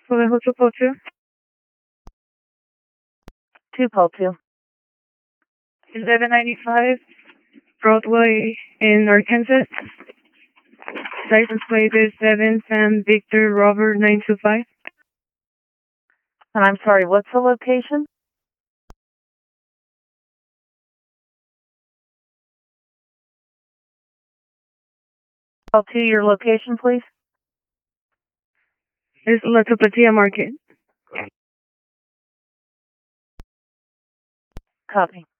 Hotel 2. 2 2. 1195 Broadway in Arkansas. License plate is 7 Sam Victor Robert 925. And I'm sorry, what's the location? Call to your location, please. It's La Tapatía Market. Copy.